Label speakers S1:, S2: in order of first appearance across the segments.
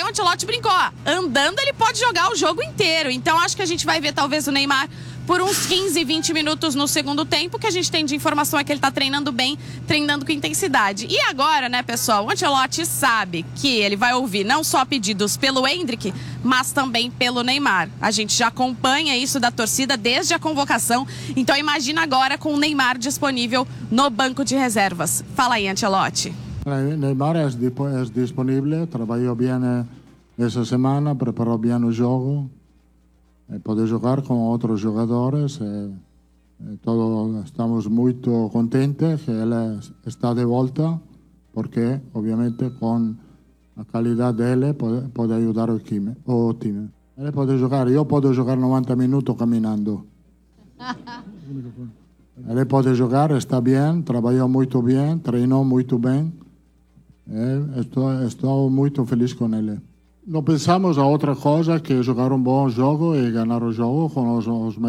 S1: o Ancelotti brincou, ó, andando ele pode jogar o jogo inteiro. Então acho que a gente vai ver talvez o Neymar por uns 15, 20 minutos no segundo tempo, que a gente tem de informação é que ele tá treinando bem, treinando com intensidade. E agora, né, pessoal, o Ancelotti sabe que ele vai ouvir não só pedidos pelo Endrick, mas também pelo Neymar. A gente já acompanha isso da torcida desde a convocação, então imagina agora com o Neymar disponível no banco de reservas. Fala aí, Ancelotti.
S2: Neymar é disponível, trabalhou bem essa semana, preparou bem o jogo. Pode jogar com outros jogadores. Todos estamos muito contentes que ele está de volta, porque, obviamente, com a qualidade dele, pode ajudar o time. Ele pode jogar, eu posso jogar 90 minutos caminhando. Ele pode jogar, está bem, trabalhou muito bem, treinou muito bem. Estou muito feliz com ele. Não pensamos a outra coisa que jogar um bom jogo e ganhar o jogo com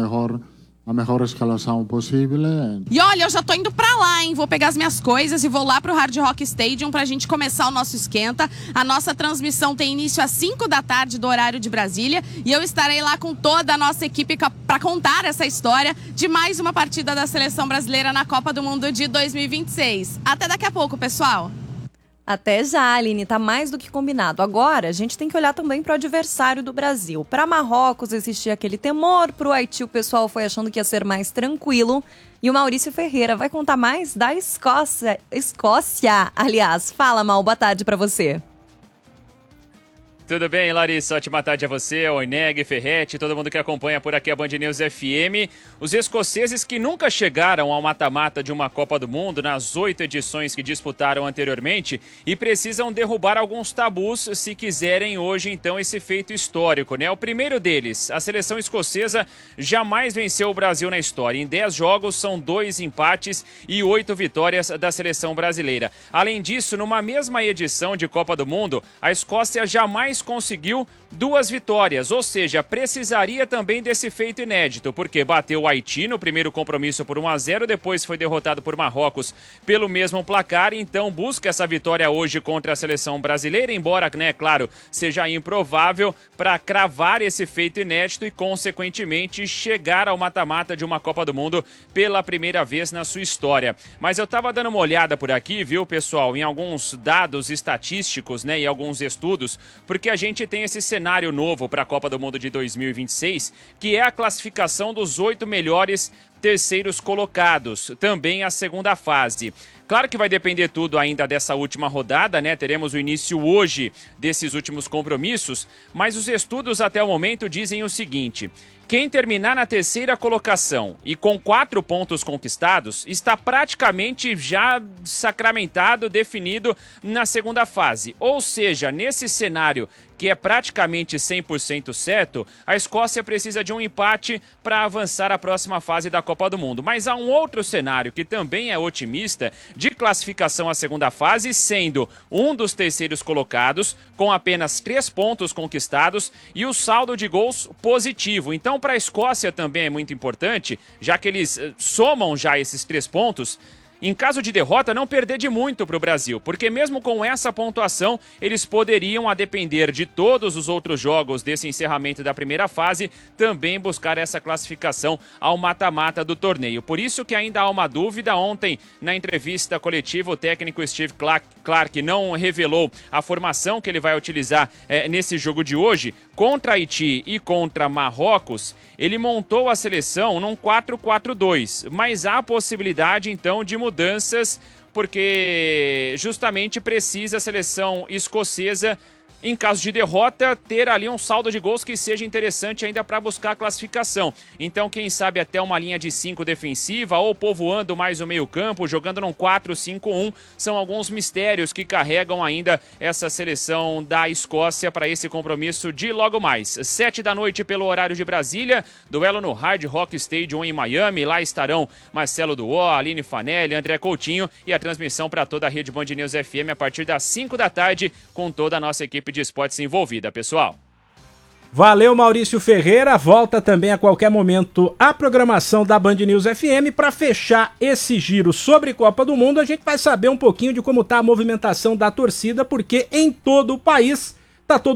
S2: a melhor escalação possível.
S1: E olha, eu já tô indo pra lá, hein? Vou pegar as minhas coisas e vou lá pro Hard Rock Stadium pra gente começar o nosso esquenta. A nossa transmissão tem início às 5 da tarde do horário de Brasília e eu estarei lá com toda a nossa equipe pra contar essa história de mais uma partida da Seleção Brasileira na Copa do Mundo de 2026. Até daqui a pouco, pessoal!
S3: Até já, Aline, tá mais do que combinado. Agora, a gente tem que olhar também para o adversário do Brasil. Para Marrocos existia aquele temor, para o Haiti o pessoal foi achando que ia ser mais tranquilo. E o Maurício Ferreira vai contar mais da Escócia. Aliás, fala, Mal, boa tarde para você.
S4: Tudo bem, Larissa? Ótima tarde a você, ao Ineg, Ferretti, todo mundo que acompanha por aqui a Band News FM. Os escoceses que nunca chegaram ao mata-mata de uma Copa do Mundo nas 8 edições que disputaram anteriormente e precisam derrubar alguns tabus se quiserem hoje, então, esse feito histórico, né? O primeiro deles, a seleção escocesa jamais venceu o Brasil na história. Em 10 jogos, são 2 empates e 8 vitórias da seleção brasileira. Além disso, numa mesma edição de Copa do Mundo, a Escócia jamais conseguiu 2 vitórias, ou seja, precisaria também desse feito inédito, porque bateu o Haiti no primeiro compromisso por 1-0, depois foi derrotado por Marrocos pelo mesmo placar, então busca essa vitória hoje contra a seleção brasileira, embora, né, claro, seja improvável para cravar esse feito inédito e, consequentemente, chegar ao mata-mata de uma Copa do Mundo pela primeira vez na sua história. Mas eu tava dando uma olhada por aqui, viu, pessoal, em alguns dados estatísticos, né, e alguns estudos, porque a gente tem esse cenário novo para a Copa do Mundo de 2026, que é a classificação dos 8 melhores terceiros colocados, também a segunda fase. Claro que vai depender tudo ainda dessa última rodada, né? Teremos o início hoje desses últimos compromissos, mas os estudos até o momento dizem o seguinte: quem terminar na terceira colocação e com 4 pontos conquistados está praticamente já sacramentado, definido na segunda fase. Ou seja, nesse cenário que é praticamente 100% certo, a Escócia precisa de um empate para avançar à próxima fase da Copa do Mundo. Mas há um outro cenário que também é otimista, de classificação à segunda fase, sendo um dos terceiros colocados, com apenas 3 pontos conquistados e o saldo de gols positivo. Então, para a Escócia também é muito importante, já que eles somam já esses 3 pontos, em caso de derrota, não perder de muito para o Brasil, porque mesmo com essa pontuação, eles poderiam, a depender de todos os outros jogos desse encerramento da primeira fase, também buscar essa classificação ao mata-mata do torneio. Por isso que ainda há uma dúvida. Ontem, na entrevista coletiva, o técnico Steve Clarke não revelou a formação que ele vai utilizar nesse jogo de hoje. Contra Haiti e contra Marrocos, ele montou a seleção num 4-4-2, mas há possibilidade, então, de mudanças, porque justamente precisa a seleção escocesa, em caso de derrota, ter ali um saldo de gols que seja interessante ainda para buscar a classificação. Então, quem sabe até uma linha de 5 defensiva ou povoando mais o meio-campo, jogando num 4-5-1, são alguns mistérios que carregam ainda essa seleção da Escócia para esse compromisso de logo mais. 7 da noite pelo horário de Brasília, duelo no Hard Rock Stadium em Miami. Lá estarão Marcelo Duó, Aline Fanelli, André Coutinho e a transmissão para toda a rede Band News FM a partir das 5 da tarde com toda a nossa equipe de esportes envolvida, pessoal.
S5: Valeu, Maurício Ferreira. Volta também a qualquer momento a programação da Band News FM. Para fechar esse giro sobre Copa do Mundo, a gente vai saber um pouquinho de como está a movimentação da torcida, porque em todo o país está todo